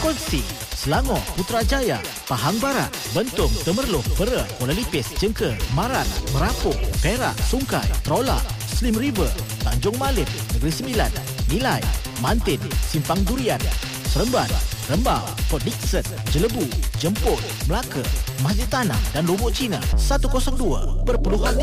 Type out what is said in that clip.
Kongsi, Selangor, Putrajaya, Pahang Barat, Bentong, Temerloh, Perak, Kuala Lipis, Jengker, Maran, Merapuk, Perak, Sungai, Trolak, Slim River, Tanjung Malim, Negeri Sembilan, Nilai, Mantin, Simpang Durian, Seremban, Rembau, Port Dickson, Jelebu, Jemput, Melaka, Masjid Tanah dan Lombok Cina 102.5